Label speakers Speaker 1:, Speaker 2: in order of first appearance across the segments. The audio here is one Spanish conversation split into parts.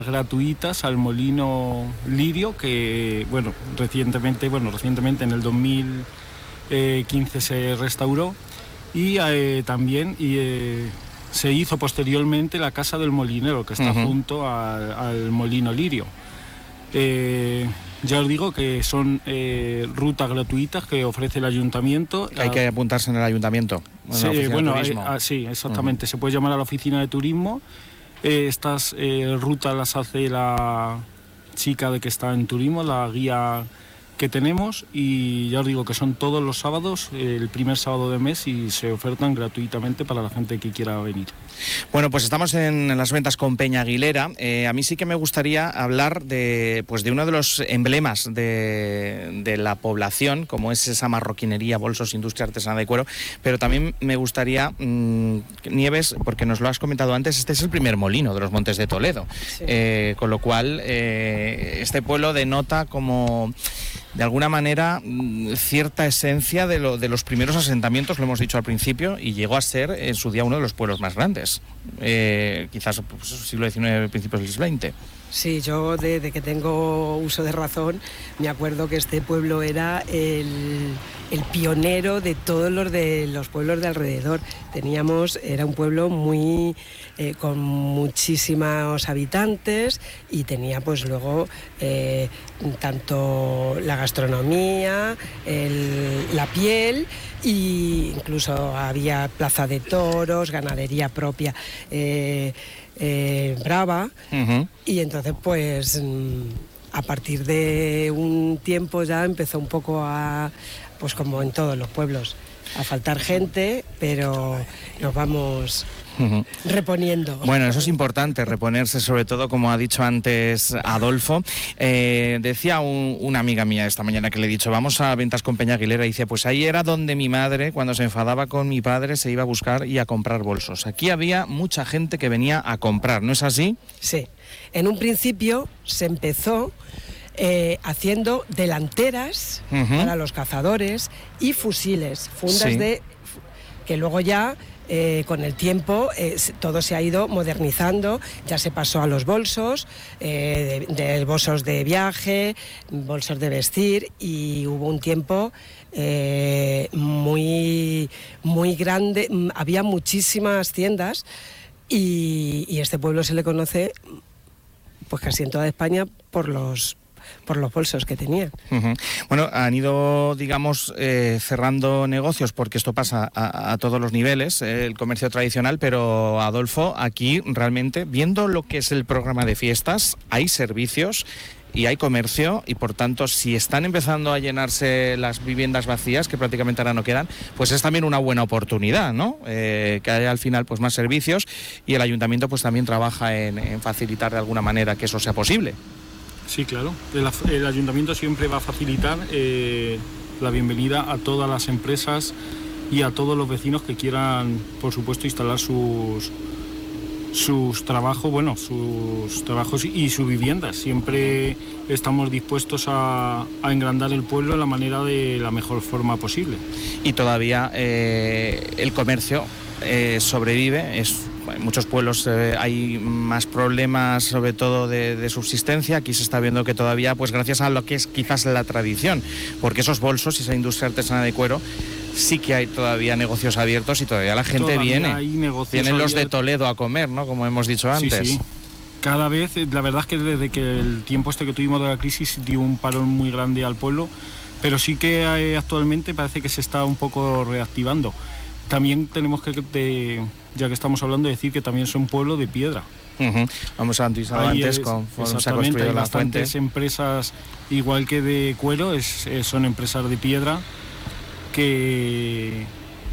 Speaker 1: gratuitas al molino Lirio, que recientemente en el 2015 se restauró, y también se hizo posteriormente la casa del molinero, que está junto al molino Lirio. Ya os digo que son rutas gratuitas que ofrece el ayuntamiento.
Speaker 2: Hay que apuntarse en el ayuntamiento.
Speaker 1: Sí, exactamente. Se puede llamar a la oficina de turismo. Estas rutas las hace la chica de que está en turismo, la guía que tenemos, y ya os digo que son todos los sábados, el primer sábado de mes, y se ofertan gratuitamente para la gente que quiera venir.
Speaker 2: Bueno, pues estamos en las ventas con Peña Aguilera. A mí sí que me gustaría hablar de uno de los emblemas de la población, como es esa marroquinería, bolsos, industria artesana de cuero, pero también me gustaría, Nieves, porque nos lo has comentado antes, este es el primer molino de los Montes de Toledo, sí. Con lo cual este pueblo denota como, de alguna manera, cierta esencia de los primeros asentamientos, lo hemos dicho al principio, y llegó a ser en su día uno de los pueblos más grandes, quizás siglo XIX, principios del XX.
Speaker 3: Sí, yo desde que tengo uso de razón me acuerdo que este pueblo era el pionero de todos los pueblos de alrededor. Era un pueblo muy con muchísimos habitantes, y tenía pues luego tanto la gastronomía, la piel, e incluso había plaza de toros, ganadería propia brava, y entonces pues a partir de un tiempo ya empezó un poco pues como en todos los pueblos, a faltar gente, pero nos vamos reponiendo.
Speaker 2: Bueno, eso es importante, reponerse, sobre todo, como ha dicho antes Adolfo. Decía una amiga mía esta mañana que le he dicho, vamos a ventas con Peña Aguilera, y dice, pues ahí era donde mi madre, cuando se enfadaba con mi padre, se iba a buscar y a comprar bolsos. Aquí había mucha gente que venía a comprar, ¿no es así?
Speaker 3: Sí, en un principio se empezó haciendo delanteras para los cazadores y fusiles, fundas que luego ya con el tiempo todo se ha ido modernizando, ya se pasó a los bolsos, de bolsos de viaje, bolsos de vestir, y hubo un tiempo muy, muy grande, había muchísimas tiendas, y este pueblo se le conoce pues casi en toda España por los bolsos que tenía.
Speaker 2: Bueno, han ido, digamos, cerrando negocios, porque esto pasa a todos los niveles, el comercio tradicional, pero Adolfo, aquí realmente, viendo lo que es el programa de fiestas, hay servicios y hay comercio, y por tanto, si están empezando a llenarse las viviendas vacías, que prácticamente ahora no quedan, pues es también una buena oportunidad, ¿no? Que haya al final pues más servicios, y el ayuntamiento pues también trabaja en facilitar de alguna manera que eso sea posible.
Speaker 1: Sí, claro. El ayuntamiento siempre va a facilitar la bienvenida a todas las empresas y a todos los vecinos que quieran, por supuesto, instalar sus trabajos y sus viviendas. Siempre estamos dispuestos a engrandar el pueblo de la mejor forma posible.
Speaker 2: Y todavía el comercio sobrevive. En muchos pueblos hay más problemas, sobre todo de subsistencia. Aquí se está viendo que todavía, pues gracias a lo que es quizás la tradición, porque esos bolsos y esa industria artesana de cuero, sí que hay todavía negocios abiertos, y todavía la gente viene. Vienen los de Toledo a comer, ¿no? Como hemos dicho antes.
Speaker 1: Sí. Cada vez, la verdad es que desde que el tiempo que tuvimos de la crisis dio un parón muy grande al pueblo, pero sí que actualmente parece que se está un poco reactivando. También tenemos que, ya que estamos hablando, decir que también son pueblo de piedra.
Speaker 2: Vamos a antes se ha construido la fuente.
Speaker 1: Bastantes empresas, igual que de cuero, son empresas de piedra que...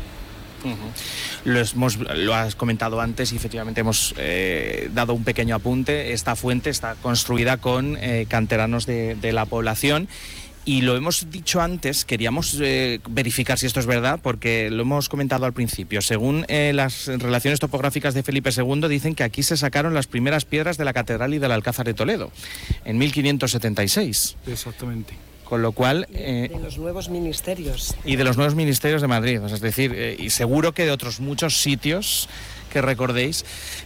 Speaker 2: Lo has comentado antes, y efectivamente hemos dado un pequeño apunte. Esta fuente está construida con canteranos de la población. Y lo hemos dicho antes, queríamos verificar si esto es verdad, porque lo hemos comentado al principio. Según las relaciones topográficas de Felipe II, dicen que aquí se sacaron las primeras piedras de la Catedral y del Alcázar de Toledo, en 1576.
Speaker 1: Exactamente.
Speaker 2: Con lo cual...
Speaker 3: de los nuevos ministerios.
Speaker 2: Y de los nuevos ministerios de Madrid. Es decir, y seguro que de otros muchos sitios que recordéis,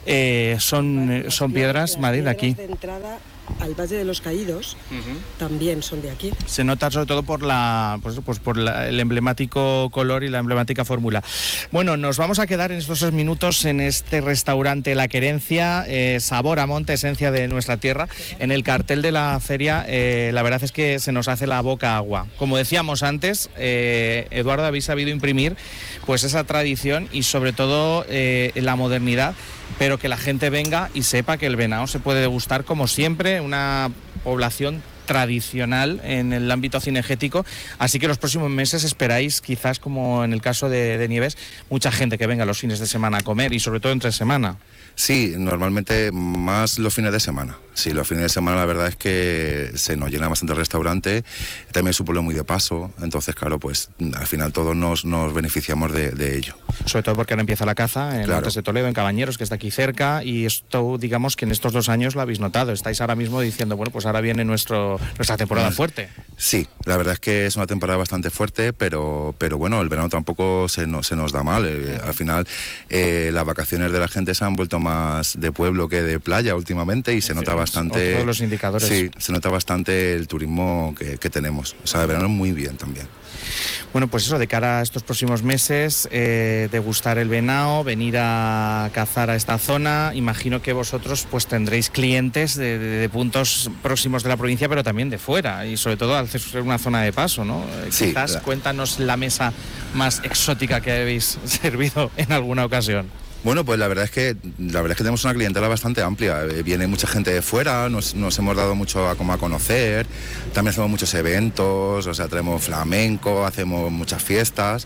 Speaker 2: son piedras, Madrid, de aquí.
Speaker 3: De entrada al Valle de los Caídos también son de aquí.
Speaker 2: Se nota sobre todo por el emblemático color y la emblemática fórmula. Bueno, nos vamos a quedar en estos 2 minutos en este restaurante La Querencia, sabor a monte, esencia de nuestra tierra. En el cartel de la feria, la verdad es que se nos hace la boca agua. Como decíamos antes, Eduardo, habéis sabido imprimir pues esa tradición y sobre todo la modernidad, pero que la gente venga y sepa que el venado se puede degustar como siempre, una población tradicional en el ámbito cinegético, así que los próximos meses esperáis, quizás como en el caso de Nieves, mucha gente que venga los fines de semana a comer y sobre todo entre semana.
Speaker 4: Sí, normalmente más los fines de semana. Sí, los fines de semana la verdad es que se nos llena bastante el restaurante, también es un pueblo muy de paso, entonces claro, pues al final todos nos beneficiamos de ello.
Speaker 2: Sobre todo porque ahora empieza la caza en Montes de Toledo, en Cabañeros, que está aquí cerca, y esto digamos que en estos 2 años lo habéis notado, estáis ahora mismo diciendo, bueno, pues ahora viene nuestra temporada fuerte.
Speaker 4: Sí, la verdad es que es una temporada bastante fuerte, pero bueno, el verano tampoco se nos da mal, al final las vacaciones de la gente se han vuelto más de pueblo que de playa últimamente y se nota bastante.
Speaker 2: Todos los indicadores.
Speaker 4: Sí, se nota bastante el turismo que tenemos. O sea, de verano muy bien también.
Speaker 2: Bueno, pues eso, de cara a estos próximos meses, degustar el venado, venir a cazar a esta zona. Imagino que vosotros pues tendréis clientes de puntos próximos de la provincia, pero también de fuera, y sobre todo al ser una zona de paso, ¿no?
Speaker 4: Sí,
Speaker 2: quizás cuéntanos la mesa más exótica que habéis servido en alguna ocasión.
Speaker 4: Bueno, pues la verdad es que tenemos una clientela bastante amplia. Viene mucha gente de fuera, nos hemos dado mucho a conocer, también hacemos muchos eventos, o sea, traemos flamenco, hacemos muchas fiestas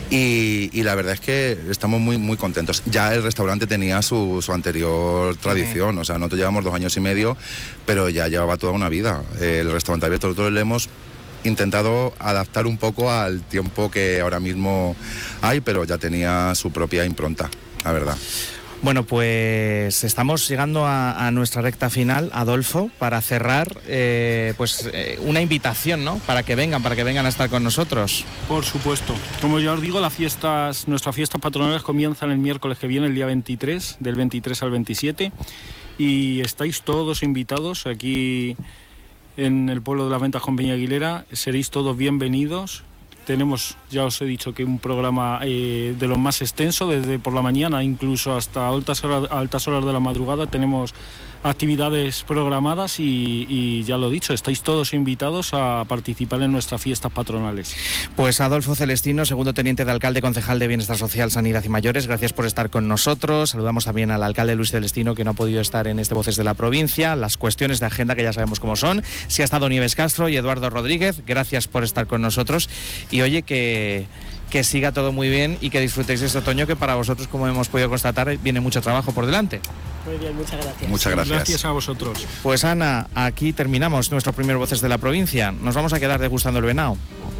Speaker 4: y la verdad es que estamos muy, muy contentos. Ya el restaurante tenía su anterior tradición, o sea, nosotros llevamos 2 años y medio, pero ya llevaba toda una vida. El restaurante abierto, nosotros le hemos intentado adaptar un poco al tiempo que ahora mismo hay, pero ya tenía su propia impronta. La verdad.
Speaker 2: Bueno, pues estamos llegando a nuestra recta final, Adolfo, para cerrar, una invitación, ¿no? Para que vengan a estar con nosotros.
Speaker 1: Por supuesto. Como ya os digo, nuestras fiestas patronales comienzan el miércoles que viene, el día 23, del 23 al 27, y estáis todos invitados aquí en el pueblo de Las Ventas con Peña Aguilera. Seréis todos bienvenidos. Tenemos, ya os he dicho, que un programa de los más extensos, desde por la mañana incluso hasta altas horas de la madrugada. Tenemos actividades programadas y ya lo he dicho, estáis todos invitados a participar en nuestras fiestas patronales.
Speaker 2: Pues Adolfo Celestino, segundo teniente de alcalde, concejal de Bienestar Social, Sanidad y Mayores, gracias por estar con nosotros. Saludamos también al alcalde Luis Celestino, que no ha podido estar en este Voces de la Provincia. Las cuestiones de agenda que ya sabemos cómo son. Sí ha estado Nieves Castro y Eduardo Rodríguez, gracias por estar con nosotros. Y oye, que siga todo muy bien y que disfrutéis de este otoño, que para vosotros, como hemos podido constatar, viene mucho trabajo por delante.
Speaker 3: Muy bien, muchas gracias.
Speaker 4: Muchas gracias.
Speaker 1: Gracias a vosotros.
Speaker 2: Pues Ana, aquí terminamos nuestro primer Voces de la Provincia. Nos vamos a quedar degustando el venado.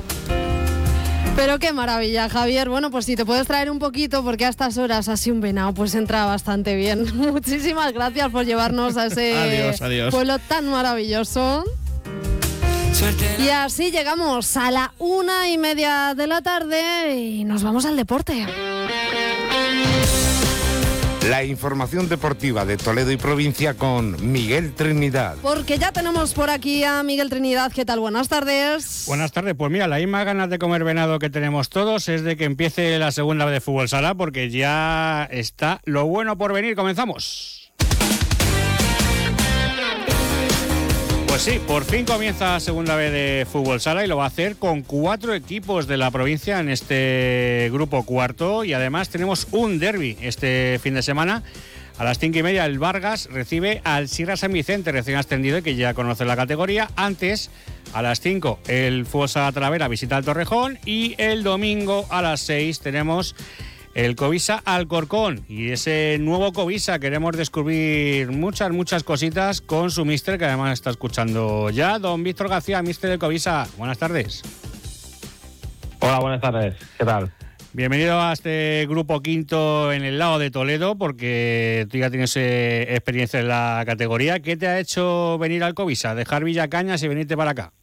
Speaker 5: Pero qué maravilla, Javier. Bueno, pues si te puedes traer un poquito, porque a estas horas así un venado pues entra bastante bien. Muchísimas gracias por llevarnos a ese
Speaker 2: adiós.
Speaker 5: pueblo tan maravilloso. Y así llegamos a la 1:30 de la tarde y nos vamos al deporte.
Speaker 6: La información deportiva de Toledo y provincia con Miguel Trinidad.
Speaker 5: Porque ya tenemos por aquí a Miguel Trinidad. ¿Qué tal? Buenas tardes.
Speaker 7: Buenas tardes. Pues mira, las mismas ganas de comer venado que tenemos todos es de que empiece la segunda vez de fútbol sala, porque ya está lo bueno por venir. Comenzamos. Pues sí, por fin comienza la segunda vez de fútbol sala y lo va a hacer con 4 equipos de la provincia en este grupo cuarto, y además tenemos un derbi este fin de semana. A las 5:30 el Vargas recibe al Sierra San Vicente, recién ascendido, que ya conoce la categoría. Antes, a las 5, el Fútbol Sala Talavera visita al Torrejón, y el domingo a las 6 tenemos el Covisa Alcorcón, y ese nuevo Covisa queremos descubrir muchas cositas con su míster, que además está escuchando ya. Don Víctor García, míster del Covisa, buenas tardes.
Speaker 8: Hola, buenas tardes, ¿qué tal?
Speaker 7: Bienvenido a este grupo quinto en el lado de Toledo, porque tú ya tienes experiencia en la categoría. ¿Qué te ha hecho venir al Covisa, dejar Villacañas y venirte para acá?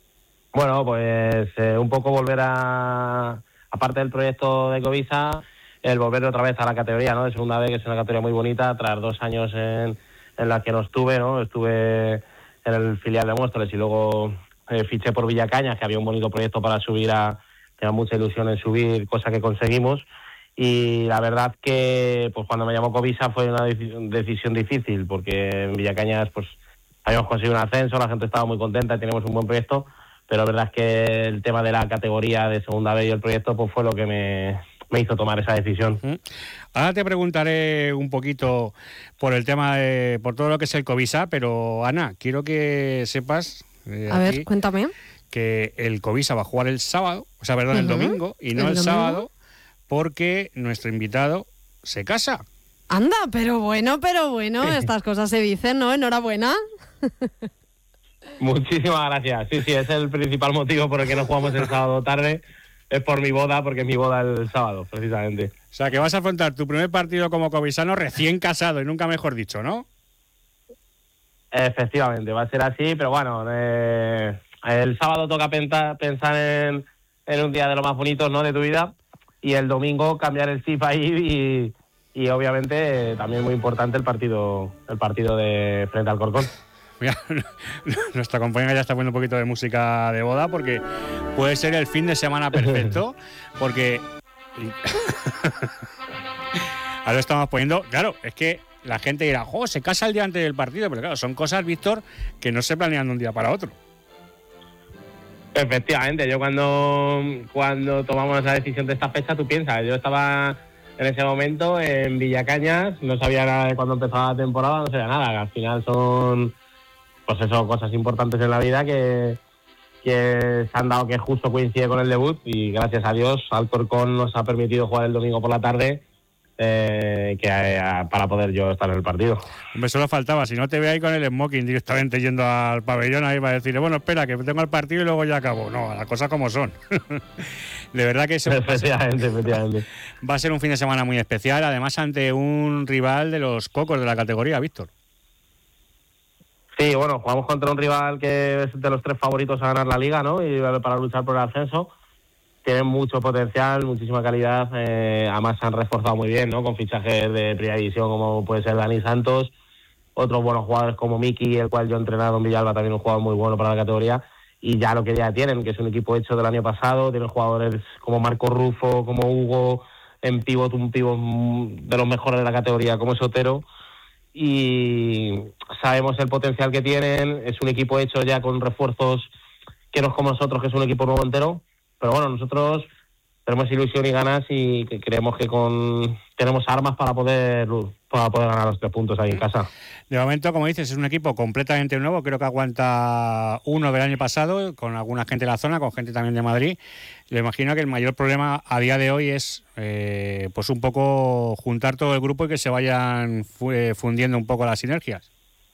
Speaker 8: Bueno, pues un poco volver aparte del proyecto de Covisa, el volver otra vez a la categoría, ¿no? De segunda vez, que es una categoría muy bonita, tras 2 años en la que no estuve, ¿no? Estuve en el filial de Móstoles y luego fiché por Villacañas, que había un bonito proyecto para subir, tenía mucha ilusión en subir, cosa que conseguimos. Y la verdad que pues cuando me llamó Covisa fue una decisión difícil, porque en Villacañas pues habíamos conseguido un ascenso, la gente estaba muy contenta y teníamos un buen proyecto, pero la verdad es que el tema de la categoría de segunda vez y el proyecto pues fue lo que me hizo tomar esa decisión.
Speaker 7: Ahora te preguntaré un poquito por el tema por todo lo que es el Covisa, pero Ana, quiero que sepas
Speaker 5: a ver, cuéntame,
Speaker 7: que el Covisa va a jugar el sábado, o sea, perdón, el domingo, y no el sábado, porque nuestro invitado se casa.
Speaker 5: Anda, pero bueno, estas cosas se dicen, ¿no? Enhorabuena.
Speaker 8: Muchísimas gracias. Sí, es el principal motivo por el que no jugamos el sábado tarde. Es por mi boda, porque es mi boda el sábado, precisamente.
Speaker 7: O sea, que vas a afrontar tu primer partido como covisano recién casado, y nunca mejor dicho, ¿no?
Speaker 8: Efectivamente, va a ser así, pero bueno, el sábado toca pensar en un día de los más bonitos, ¿no?, de tu vida, y el domingo cambiar el chip ahí y obviamente también muy importante el partido de frente al Corcón.
Speaker 7: Mira, nuestra compañera ya está poniendo un poquito de música de boda, porque puede ser el fin de semana perfecto, porque ahora lo estamos poniendo, claro, es que la gente dirá, se casa el día antes del partido, pero claro, son cosas, Víctor, que no se planean de un día para otro.
Speaker 8: Efectivamente, yo cuando tomamos esa decisión de esta fecha, tú piensas, yo estaba en ese momento en Villacañas, no sabía nada de cuándo empezaba la temporada, no sabía nada, que al final son pues eso, cosas importantes en la vida que se han dado, que justo coincide con el debut, y gracias a Dios Alcorcón nos ha permitido jugar el domingo por la tarde para poder yo estar en el partido.
Speaker 7: Hombre, solo faltaba, si no te ve ahí con el smoking directamente yendo al pabellón ahí para decirle, bueno, espera, que tengo el partido y luego ya acabo. No, las cosas como son. De verdad que eso
Speaker 8: efectivamente.
Speaker 7: Va a ser un fin de semana muy especial, además ante un rival de los cocos de la categoría, Víctor.
Speaker 8: Sí, bueno, jugamos contra un rival que es de los 3 favoritos a ganar la Liga, ¿no? Y para luchar por el ascenso. Tienen mucho potencial, muchísima calidad, además se han reforzado muy bien, ¿no?, con fichajes de primera división como puede ser Dani Santos, otros buenos jugadores como Miki, el cual yo he entrenado en Villalba, también un jugador muy bueno para la categoría, y ya lo que ya tienen, que es un equipo hecho del año pasado, tienen jugadores como Marco Rufo, como Hugo, en pívot, un pívot de los mejores de la categoría como es Otero, y sabemos el potencial que tienen, es un equipo hecho ya con refuerzos que no es como nosotros, que es un equipo nuevo entero. Pero bueno, nosotros tenemos ilusión y ganas y creemos que tenemos armas para poder ganar los 3 puntos ahí en casa.
Speaker 7: De momento, como dices, es un equipo completamente nuevo. Creo que aguanta uno del año pasado, con alguna gente de la zona, con gente también de Madrid. Le imagino que el mayor problema a día de hoy es pues un poco juntar todo el grupo y que se vayan fundiendo un poco las sinergias.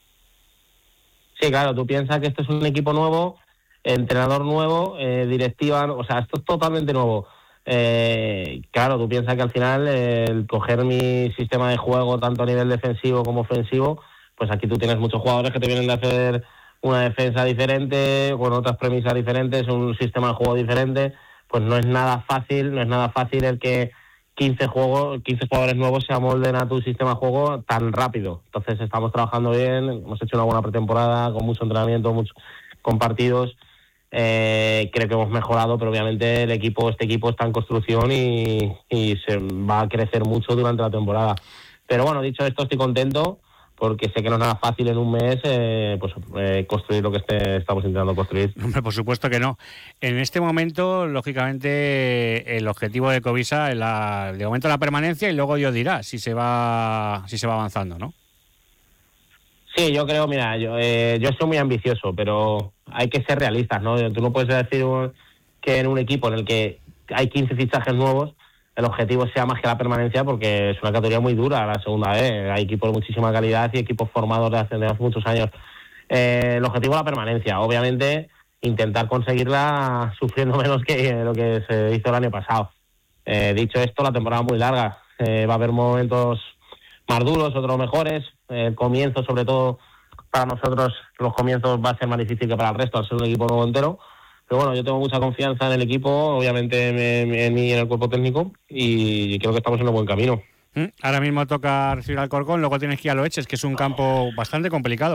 Speaker 8: Sí, claro, tú piensas que esto es un equipo nuevo, entrenador nuevo, directiva, o sea, esto es totalmente nuevo. Claro, tú piensas que al final el coger mi sistema de juego, tanto a nivel defensivo como ofensivo, pues aquí tú tienes muchos jugadores que te vienen de hacer una defensa diferente, con otras premisas diferentes, un sistema de juego diferente, pues no es nada fácil el que 15 jugadores nuevos se amolden a tu sistema de juego tan rápido. Entonces estamos trabajando bien, hemos hecho una buena pretemporada, con mucho entrenamiento, con partidos. Creo que hemos mejorado, pero obviamente este equipo está en construcción y se va a crecer mucho durante la temporada. Pero bueno, dicho esto, estoy contento porque sé que no es nada fácil en un mes construir lo que estamos intentando construir.
Speaker 7: Hombre, por supuesto que no. En este momento, lógicamente, el objetivo de Covisa es de momento la permanencia, y luego Dios dirá si se va avanzando, ¿no?
Speaker 8: Sí, yo creo, mira, yo soy muy ambicioso, pero hay que ser realistas, ¿no? Tú no puedes decir que en un equipo en el que hay 15 fichajes nuevos, el objetivo sea más que la permanencia, porque es una categoría muy dura la segunda vez. Hay equipos de muchísima calidad y equipos formados de hace muchos años. El objetivo es la permanencia. Obviamente, intentar conseguirla sufriendo menos que lo que se hizo el año pasado. Dicho esto, la temporada es muy larga. Va a haber momentos más duros, otros mejores. El comienzo, sobre todo, para nosotros, los comienzos va a ser más difícil que para el resto, al ser un equipo nuevo entero. Pero bueno, yo tengo mucha confianza en el equipo, obviamente en mí y en el cuerpo técnico, y creo que estamos en un buen camino.
Speaker 7: Ahora mismo toca recibir al Alcorcón, luego tienes que ir a Loeches, que es un campo bastante complicado.